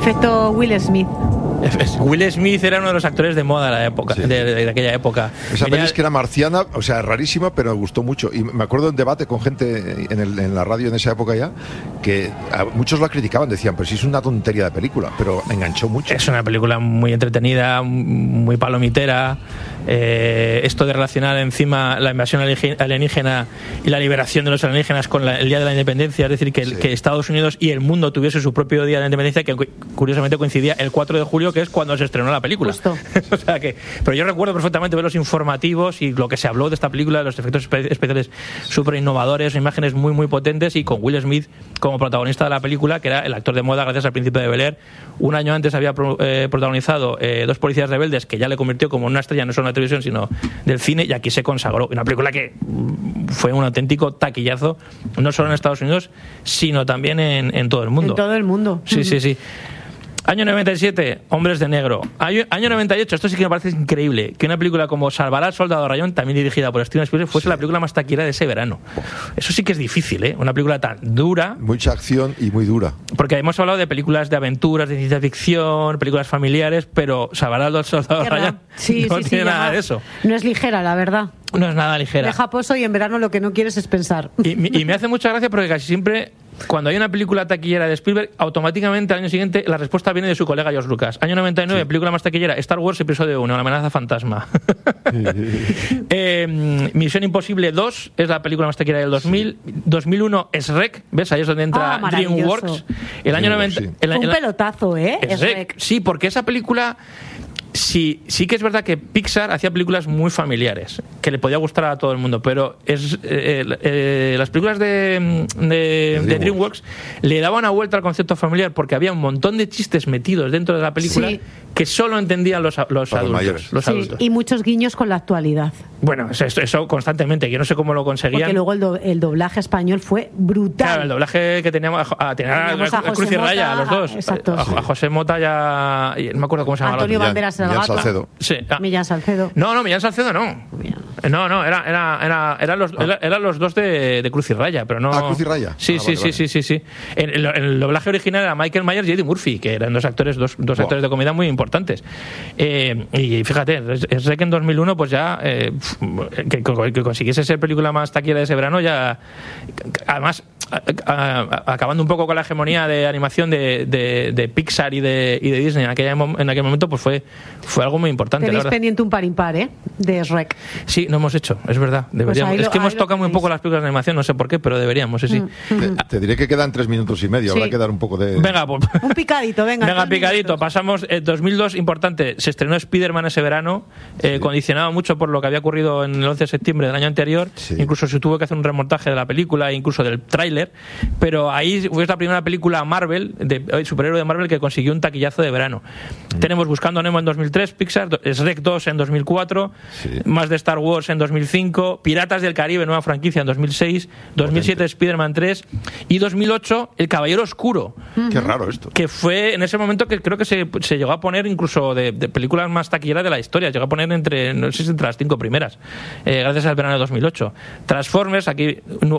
Efecto Will Smith. Will Smith era uno de los actores de moda de la época, sí. de aquella época. Esa peli es que era marciana, o sea, rarísima, pero me gustó mucho. Y me acuerdo de un debate con gente en la radio en esa época ya, que muchos la criticaban, decían, pero si es una tontería de película, pero enganchó mucho. Es una película muy entretenida, muy palomitera. Esto de relacionar encima la invasión alienígena y la liberación de los alienígenas con el Día de la Independencia, es decir, que Estados Unidos y el mundo tuviese su propio Día de la Independencia, que curiosamente coincidía el 4 de julio, que es cuando se estrenó la película. O sea pero yo recuerdo perfectamente ver los informativos y lo que se habló de esta película, de los efectos especiales súper innovadores, imágenes muy muy potentes, y con Will Smith como protagonista de la película, que era el actor de moda gracias al Príncipe de Bel-Air. Un año antes había protagonizado Dos policías rebeldes, que ya le convirtió como una estrella no solo de la televisión sino del cine, y aquí se consagró. Una película que fue un auténtico taquillazo, no solo en Estados Unidos, sino también en todo el mundo. En todo el mundo. Sí, sí, sí. Año 97, Hombres de Negro. Año 98, esto sí que me parece increíble, que una película como Salvará al Soldado Ryan, también dirigida por Steven Spielberg, fuese la película más taquillera de ese verano. Eso sí que es difícil, ¿eh? Una película tan dura. Mucha acción y muy dura. Porque hemos hablado de películas de aventuras, de ciencia ficción, películas familiares, pero Salvará al Soldado Ryan no tiene nada de eso. No es ligera, la verdad. No es nada ligera. Deja pozo y en verano lo que no quieres es pensar. Y me hace mucha gracia porque casi siempre, cuando hay una película taquillera de Spielberg, automáticamente al año siguiente la respuesta viene de su colega George Lucas. Año 99, película más taquillera, Star Wars Episodio 1, La amenaza fantasma. Misión Imposible 2 es la película más taquillera del 2000. 2001 es REC, ¿ves? Ahí es donde entra DreamWorks. El año 90. Un pelotazo, ¿eh? Es REC. Sí, porque esa película... Sí que es verdad que Pixar hacía películas muy familiares, que le podía gustar a todo el mundo, pero las películas de DreamWorks le daban una vuelta al concepto familiar, porque había un montón de chistes metidos dentro de la película que solo entendían los adultos. Los adultos. Y muchos guiños con la actualidad. Bueno, eso constantemente, yo no sé cómo lo conseguían. Porque luego el doblaje español fue brutal. Claro, el doblaje que teníamos a Cruz y Raya, a los dos. Exacto. A José Mota y no me acuerdo cómo se llamaba. Antonio Banderas Millán Salcedo. Sí. Millán Salcedo. No, Millán Salcedo no. No, eran los dos de Cruz y Raya, pero no. Cruz y Raya. Sí. El doblaje original era Michael Myers y Eddie Murphy, que eran dos actores de comedia muy importantes. Y fíjate, es que en 2001 pues ya que consiguiese ser película más taquillera de ese verano, ya además acabando un poco con la hegemonía de animación de Pixar y de Disney en aquel momento, pues fue algo muy importante. Tenéis pendiente un par impar, de Shrek. Sí, no hemos hecho, es verdad, deberíamos. Pues es que hemos tocado muy poco las películas de animación, no sé por qué, pero deberíamos, sí. Te diré que quedan 3 minutos y medio, habrá que dar un poco de... Venga, pues... Un picadito, venga. Venga, picadito, pasamos. 2002, importante, se estrenó Spider-Man ese verano, condicionado mucho por lo que había ocurrido en el 11 de septiembre del año anterior, incluso se tuvo que hacer un remontaje de la película, incluso del tráiler, pero ahí fue la primera película Marvel, de superhéroe de Marvel, que consiguió un taquillazo de verano. Tenemos Buscando a Nemo en 2003, Pixar, Shrek 2 en 2004, más de Star Wars en 2005, Piratas del Caribe, nueva franquicia en 2006, 2007 Spider-Man 3 y 2008 El Caballero Oscuro. Qué raro esto. Que fue en ese momento que creo que se llegó a poner incluso de películas más taquilleras de la historia, llegó a poner no sé si entre las 5 primeras, gracias al verano de 2008. Transformers, aquí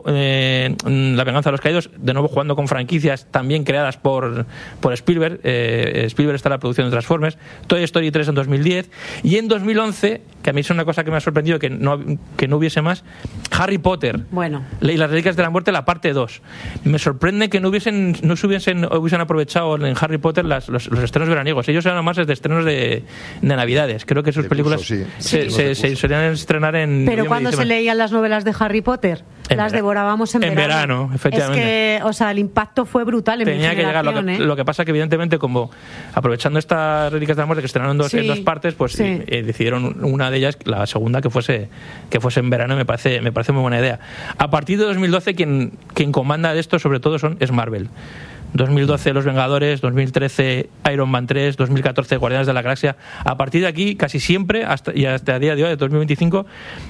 La Venganza de los Caídos, de nuevo jugando con franquicias también creadas por Spielberg. Spielberg está en la producción de Transformers. Toy Story 3 en 2010 y en 2011, que a mí es una cosa que me ha sorprendido que no hubiese más, Harry Potter y las Reliquias de la Muerte, la parte 2. Me sorprende que no hubiesen aprovechado en Harry Potter los estrenos veraniegos. Ellos eran más de estrenos de Navidades. Creo que sus películas se solían estrenar en... Pero cuando se leían las novelas de Harry Potter, las devorábamos en verano. Efectivamente. Es que, el impacto fue brutal en Tenía mi que llegar. Lo que pasa que evidentemente, como aprovechando estas Reliquias de la Muerte que estrenaron en dos partes, pues decidieron una de ellas, la segunda, que fuese en verano. Me parece muy buena idea. A partir de 2012 quien comanda de esto sobre todo es Marvel. 2012 Los Vengadores, 2013 Iron Man 3, 2014 Guardianes de la Galaxia. A partir de aquí, casi siempre, hasta el día de hoy, de 2025,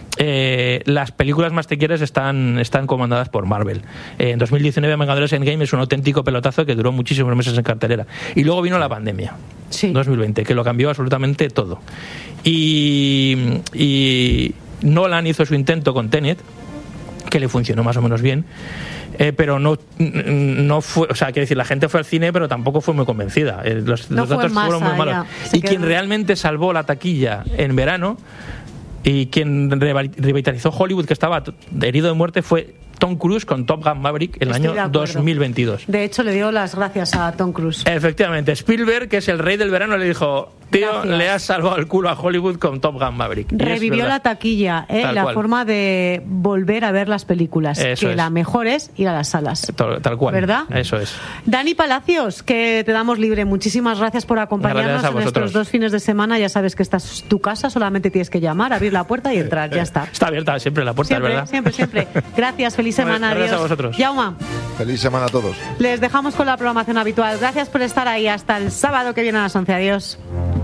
las películas más taquilleras están comandadas por Marvel. En 2019 Vengadores Endgame es un auténtico pelotazo que duró muchísimos meses en cartelera. Y luego vino la pandemia, 2020, que lo cambió absolutamente todo. Y Nolan hizo su intento con Tenet, que le funcionó más o menos bien, pero no fue, o sea, quiero decir, la gente fue al cine pero tampoco fue muy convencida, los datos fueron muy malos, y quien realmente salvó la taquilla en verano y quien revitalizó Hollywood, que estaba herido de muerte, fue Tom Cruise con Top Gun Maverick en el año 2022. De hecho, le dio las gracias a Tom Cruise. Efectivamente, Spielberg, que es el rey del verano, le dijo: tío, gracias, le has salvado el culo a Hollywood con Top Gun Maverick. Revivió la taquilla, la forma de volver a ver las películas. Eso que la mejor es ir a las salas. Tal cual. ¿Verdad? Eso es. Dani Palacios, que te damos libre. Muchísimas gracias por acompañarnos en estos 2 fines de semana. Ya sabes que esta es tu casa, solamente tienes que llamar, abrir la puerta y entrar. Ya está. Está abierta siempre la puerta, siempre, ¿verdad? Siempre. Gracias, feliz semana. Gracias adiós. a vosotros. Jaume. Feliz semana a todos. Les dejamos con la programación habitual. Gracias por estar ahí. Hasta el sábado que viene a las 11. Adiós.